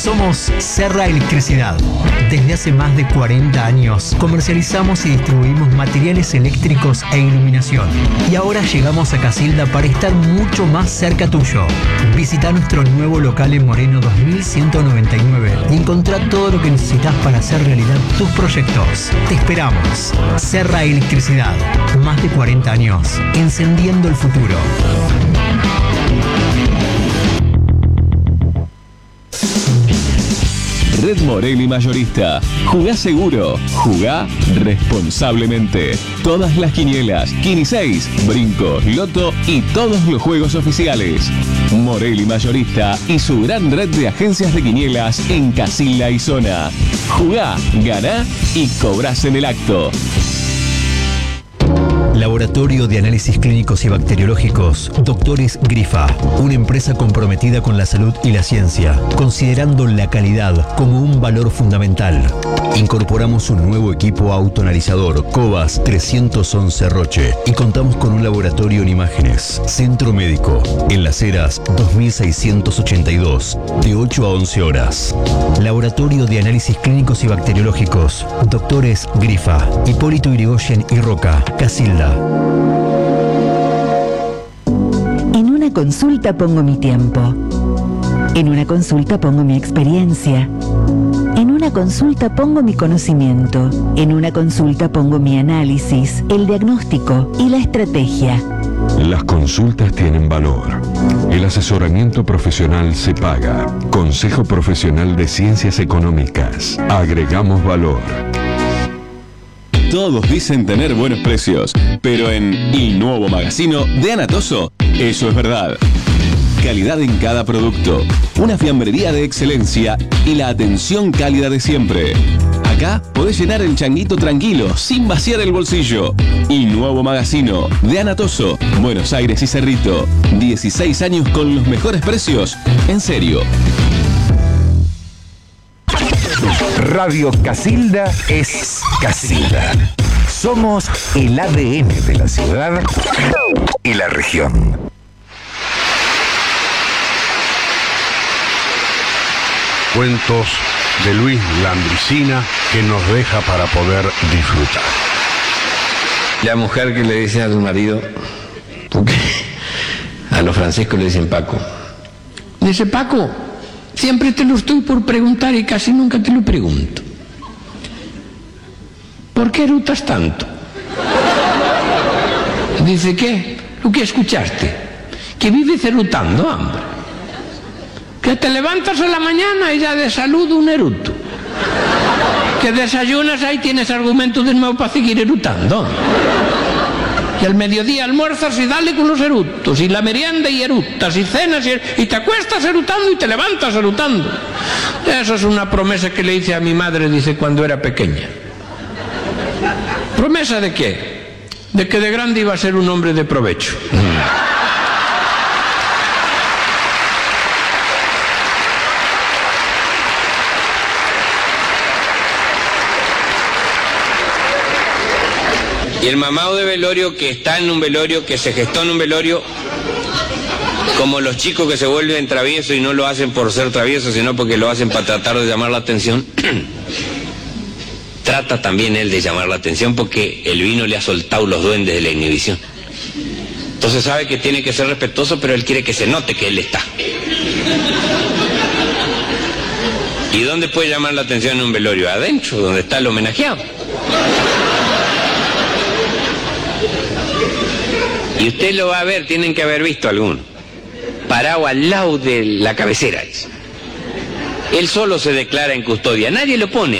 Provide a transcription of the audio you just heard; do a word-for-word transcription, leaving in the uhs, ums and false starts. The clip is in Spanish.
Somos Serra Electricidad. Desde hace más de cuarenta años comercializamos y distribuimos materiales eléctricos e iluminación. Y ahora llegamos a Casilda para estar mucho más cerca tuyo. Visita nuestro nuevo local en Moreno dos mil ciento noventa y nueve y encontrá todo lo que necesitas para hacer realidad tus proyectos. Te esperamos. Serra Electricidad. Más de cuarenta años. Encendiendo el futuro. Red Morelli Mayorista. Jugá seguro, jugá responsablemente. Todas las quinielas, quiniseis, brincos, loto y todos los juegos oficiales. Morelli Mayorista y su gran red de agencias de quinielas en Casilda y zona. Jugá, ganá y cobrás en el acto. Laboratorio de Análisis Clínicos y Bacteriológicos, Doctores Grifa, una empresa comprometida con la salud y la ciencia, considerando la calidad como un valor fundamental. Incorporamos un nuevo equipo autoanalizador, Cobas trescientos once Roche, y contamos con un laboratorio en imágenes. Centro Médico, en Las Heras dos mil seiscientos ochenta y dos, de ocho a once horas. Laboratorio de Análisis Clínicos y Bacteriológicos, Doctores Grifa, Hipólito Yrigoyen y Roca, Casilda. En una consulta pongo mi tiempo. En una consulta pongo mi experiencia. En una consulta pongo mi conocimiento. En una consulta pongo mi análisis, el diagnóstico y la estrategia. Las consultas tienen valor. El asesoramiento profesional se paga. Consejo Profesional de Ciencias Económicas. Agregamos valor. Todos dicen tener buenos precios, pero en Il Nuovo Magazzino de Anatoso, eso es verdad. Calidad en cada producto, una fiambrería de excelencia y la atención cálida de siempre. Acá podés llenar el changuito tranquilo, sin vaciar el bolsillo. Il Nuovo Magazzino de Anatoso, Buenos Aires y Cerrito. dieciséis años con los mejores precios, en serio. Radio Casilda es Casilda. Somos el A D N de la ciudad y la región. Cuentos de Luis Landricina que nos deja para poder disfrutar. La mujer que le dice a su marido, porque a los Francisco le dicen Paco. Dice, Paco, siempre te lo estoy por preguntar y casi nunca te lo pregunto. ¿Por qué erutas tanto? Dice, ¿qué? ¿Lo que escuchaste? Que vives erutando, hombre. Que te levantas a la mañana y ya de salud un eruto. Que desayunas ahí tienes argumentos de nuevo para seguir erutando. Y al mediodía almuerzas y dale con los erutos, y la merienda y erutas, y cenas y, y te acuestas erutando y te levantas erutando. Eso es una promesa que le hice a mi madre, dice, cuando era pequeña. ¿Promesa de qué? De que de grande iba a ser un hombre de provecho. Y el mamado de velorio que está en un velorio, que se gestó en un velorio, como los chicos que se vuelven traviesos y no lo hacen por ser traviesos, sino porque lo hacen para tratar de llamar la atención, trata también él de llamar la atención porque el vino le ha soltado los duendes de la inhibición. Entonces sabe que tiene que ser respetuoso, pero él quiere que se note que él está. ¿Y dónde puede llamar la atención en un velorio? Adentro, donde está el homenajeado. Y usted lo va a ver, tienen que haber visto alguno, parado al lado de la cabecera. Él solo se declara en custodia, nadie lo pone.